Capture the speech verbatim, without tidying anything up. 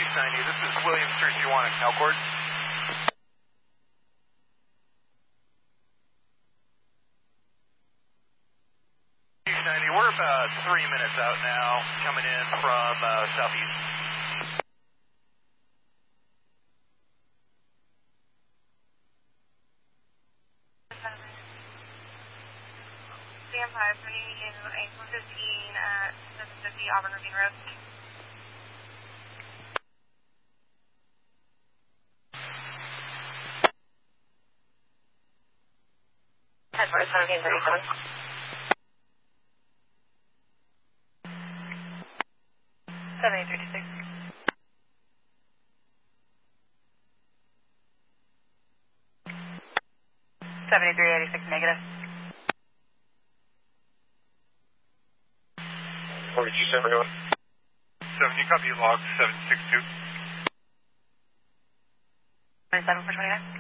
Beach ninety, this is Williams three two one at Calcourt. Beach ninety, we're about three minutes out now, coming in from uh, southeast. Stand by for you in a one fifteen at seven fifty Auburn Ravine Road. Headboard seventeen thirty-seven. seventy-three thirty-six. seventy-three eighty-six negative. forty-two seven going. seventy, copy log seven six two. twenty-seven for twenty-nine.